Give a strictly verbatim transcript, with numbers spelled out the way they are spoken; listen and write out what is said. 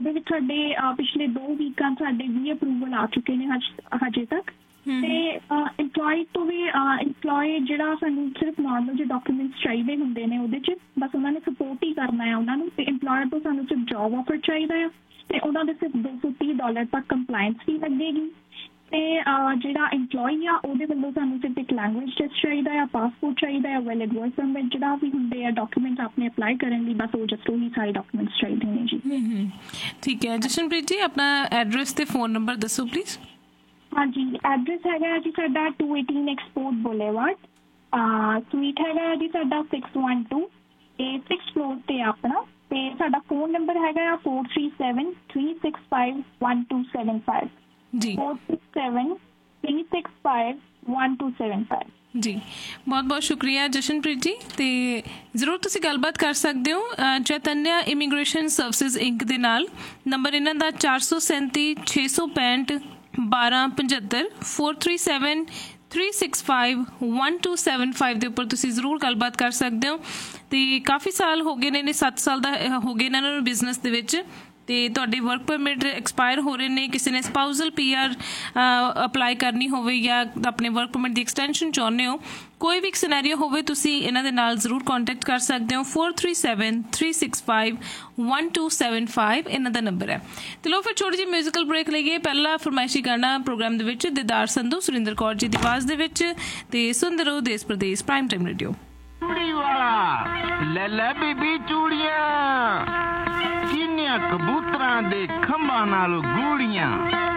ਉਹਦੇ ਵਿੱਚ ਸਾਡੇ ਪਿਛਲੇ ਦੋ ਵੀਕਾਂ ਸਾਡੇ ਵੀਹ ਅਪਰੂਵਲ ਆ ਚੁੱਕੇ ਨੇ ਹਜ ਹਜੇ ਤੱਕ। ਤੇ ਇੰਪਲੋਈ ਤੋਂ ਵੀ ਇੰਪਲੋਏ ਜਿਹੜਾ ਸਾਨੂੰ ਸਿਰਫ ਨੋਰਮਲ ਜਿਹੇ ਡਾਕੂਮੈਂਟਸ ਚਾਹੀਦੇ ਹੁੰਦੇ ਨੇ ਉਹਦੇ 'ਚ, ਬਸ ਉਹਨਾਂ ਨੇ ਸਪੋਰਟ ਹੀ ਕਰਨਾ ਹੈ ਉਹਨਾਂ ਨੂੰ। ਤੇ ਇੰਪਲੋਇਰ ਤੋਂ ਸਾਨੂੰ ਸਿਰਫ ਜੋਬ ਆਫਰ ਚਾਹੀਦਾ ਆ ਤੇ ਉਹਨਾਂ ਦੇ ਸਿਰਫ ਦੋ ਸੌ ਤੀਹ ਡਾਲਰ ਤੱਕ ਕੰਪਲਾਇੰਸ ਫੀ ਲੱਗੇਗੀ। ਤੇ ਜਿਹੜਾ ਇੰਪਲੋਈ ਆ ਉਹਦੇ ਵੱਲੋਂ ਸਾਨੂੰ ਸਿਰਫ ਇੱਕ ਲੈਂਗੁਏਜ ਟੈਸਟ ਚਾਹੀਦਾ ਆ, ਪਾਸਪੋਰਟ ਚਾਹੀਦਾ ਆ, ਵੈਲਿਡ ਵਰਕ ਪਰਮਿਟ ਜਿਹੜਾ ਵੀ ਹੁੰਦੇ ਆ ਡਾਕੂਮੈਂਟ ਆਪਣੇ ਅਪਲਾਈ ਕਰਨ ਲਈ, ਬਸ ਉਹ ਜਸਟ ਉਹੀ ਸਾਰੇ ਡਾਕੂਮੈਂਟਸ ਚਾਹੀਦੇ ਨੇ ਜੀ। ਠੀਕ ਹੈ ਜਸ਼ਨਪ੍ਰੀਤ ਜੀ, ਆਪਣਾ ਐਡਰੈਸ ਤੇ ਫੋਨ ਨੰਬਰ ਦੱਸੋ ਪਲੀਜ਼। ਹਾਂਜੀ, ਐਡਰੈਸ ਹੈਗਾ ਜੀ ਸਾਡਾ to eighteen export boulevard, sweet ਹੈਗਾ ਜੀ ਸਾਡਾ ਸਿਕਸ ਵਨ ਟੂ, ਇਹ ਸਿਕਸ ਫਲੋਰ ਤੇ ਆਪਣਾ। ਤੇ ਸਾਡਾ ਫੋਨ ਨੰਬਰ ਹੈਗਾ ਆ four three seven three six five one two seven five G, four six seven three six five one two seven five G. ਬਹੁਤ ਬਹੁਤ ਸ਼ੁਕਰੀਆ ਜਸ਼ਨਪ੍ਰੀਤ ਜੀ। ਤੇ ਜ਼ਰੂਰ ਤੁਸੀਂ ਗੱਲਬਾਤ ਕਰ ਸਕਦੇ ਹੋ ਚੈਤਨਿਆ ਇਮੀਗ੍ਰੇਸ਼ਨ ਸਰਵਿਸਿਜ਼ ਇੰਕ ਦੇ ਨਾਲ। ਨੰਬਰ ਇਹਨਾਂ ਦਾ ਚਾਰ ਸੌ ਸੈਂਤੀ ਛੇ ਸੌ ਪੈਂਹਠ ਬਾਰਾਂ ਪਝੱਤਰ, four three seven three six five one two seven five ਦੇ ਉੱਪਰ ਤੁਸੀਂ ਜ਼ਰੂਰ ਗੱਲਬਾਤ ਕਰ ਸਕਦੇ ਹੋ। ਅਤੇ ਕਾਫੀ ਸਾਲ ਹੋ ਗਏ ਨੇ, ਇਹਨੇ ਸੱਤ ਸਾਲ ਦਾ ਹੋ ਗਏ ਇਹਨਾਂ ਨੂੰ ਬਿਜ਼ਨਸ ਦੇ ਵਿੱਚ। ਅਤੇ ਤੁਹਾਡੇ ਵਰਕ ਪਰਮਿਟ ਐਕਸਪਾਇਰ ਹੋ ਰਹੇ ਨੇ, ਕਿਸੇ ਨੇ ਸਪਾਊਜ਼ਲ ਪੀ ਆਰ ਅਪਲਾਈ ਕਰਨੀ ਹੋਵੇ ਜਾਂ ਆਪਣੇ ਵਰਕ ਪਰਮਿਟ ਦੀ ਐਕਸਟੈਂਸ਼ਨ ਚਾਹੁੰਦੇ ਹੋ, ਕੋਈ ਵੀ ਸਿਨੈਰੀਓ ਹੋਵੇ, ਤੁਸੀਂ ਇਹਨਾਂ ਦੇ ਨਾਲ ਜ਼ਰੂਰ ਕੰਟੈਕਟ ਕਰ ਸਕਦੇ ਹੋ। Four three seven three six five one two seven five ਇਹਨਾਂ ਦਾ ਨੰਬਰ ਹੈ। ਤੇ ਲੋ ਫਿਰ ਛੋਟੀ ਜਿਹੀ ਮਿਊਜ਼ੀਕਲ ਬ੍ਰੇਕ ਲਈਏ। ਪਹਿਲਾ ਫਰਮਾਇਸ਼ੀ ਗਾਣਾ ਪ੍ਰੋਗਰਾਮ ਦੇ ਵਿੱਚ ਦੀਦਾਰ ਸੰਧੂ, ਸੁਰਿੰਦਰ ਕੌਰ ਜੀ ਦੀ ਆਵਾਜ਼ ਦੇ ਵਿੱਚ। ਤੇ ਸੁਣਦੇ ਰਹੋ ਦੇਸ਼ ਪ੍ਰਦੇਸ਼ ਪ੍ਰਾਈਮ ਟਾਈਮ ਰੇਡੀਓ। ਚੂੜੀ ਵਾਲਾ ਲੈ ਲੈ ਬੀਬੀ ਚੂੜੀਆਂ, ਕਿੰਨੀਆਂ ਕਬੂਤਰਾਂ ਦੇ ਖੰਭਾਂ ਨਾਲ ਗੂੜੀਆਂ।